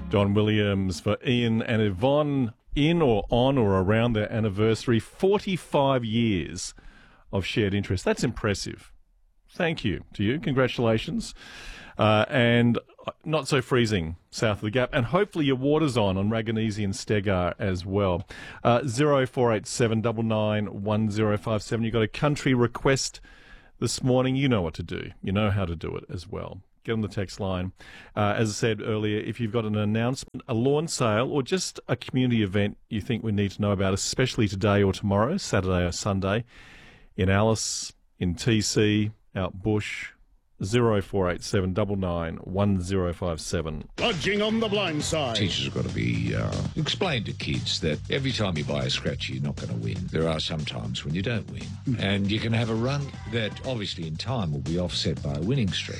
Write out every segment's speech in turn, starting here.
Don Williams for Ian and Yvonne in or on or around their anniversary. 45 years of shared interest. That's impressive. Thank you to you. Congratulations. And not so freezing south of the Gap. And hopefully your water's on Raganezy and Stegar as well. 0487 99 1057. You got a country request this morning. You know what to do. You know how to do it as well. Get on the text line. As I said earlier, if you've got an announcement, a lawn sale, or just a community event you think we need to know about, especially today or tomorrow, Saturday or Sunday, in Alice, in TC, out bush, 0487 99 1057. Lodging on the blind side. Teachers have got to be explain to kids that every time you buy a scratchy, you're not going to win. There are some times when you don't win. And you can have a run that obviously in time will be offset by a winning streak.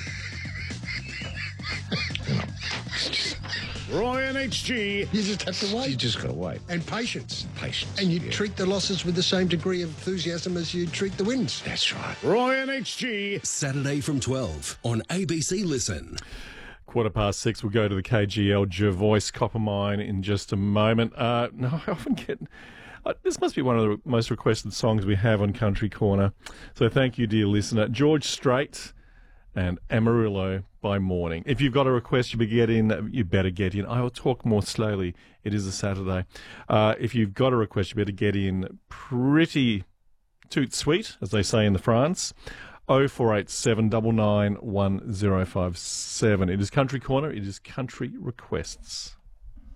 Roy and HG. You just have to wait. You just got to wait. And patience. Patience. And you yeah. treat the losses with the same degree of enthusiasm as you treat the wins. That's right. Roy and HG. Saturday from 12 on ABC Listen. 6:15, we'll go to the KGL Jervois Copper Mine in just a moment. No, I often get... this must be one of the most requested songs we have on Country Corner. So thank you, dear listener. George Strait and Amarillo by Morning. If you've got a request you better get in. I will talk more slowly. It is a Saturday. If you've got a request, you better get in pretty toot sweet, as they say in the France. 0487 99 1057. It is Country Corner. It is Country Requests.